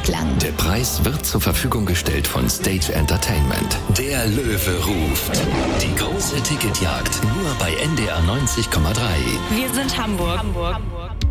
Nachklang. Der Preis wird zur Verfügung gestellt von Stage Entertainment. Der Löwe ruft. Die große Ticketjagd nur bei NDR 90,3. Wir sind Hamburg.